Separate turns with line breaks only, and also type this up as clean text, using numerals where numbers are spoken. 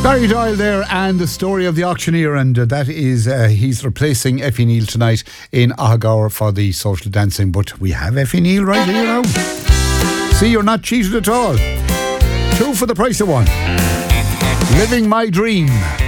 Barry Doyle there, and the story of the auctioneer, and that is he's replacing Effie Neal tonight in Ahagaur for the social dancing, but we have Effie Neal right here now. See, you're not cheated at all. 2 for the price of 1. Living My Dream.